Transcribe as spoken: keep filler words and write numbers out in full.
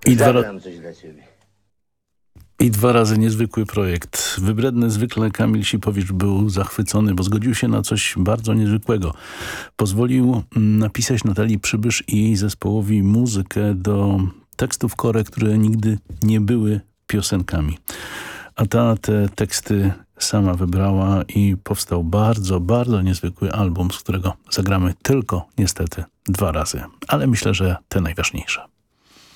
I dwa, ra Zagram coś dla ciebie. I dwa razy niezwykły projekt. Wybredny zwykle Kamil Sipowicz był zachwycony, bo zgodził się na coś bardzo niezwykłego. Pozwolił napisać Natalii Przybysz i jej zespołowi muzykę do tekstów Kore, które nigdy nie były piosenkami. A ta te teksty sama wybrała i powstał bardzo, bardzo niezwykły album, z którego zagramy tylko niestety dwa razy. Ale myślę, że te najważniejsze.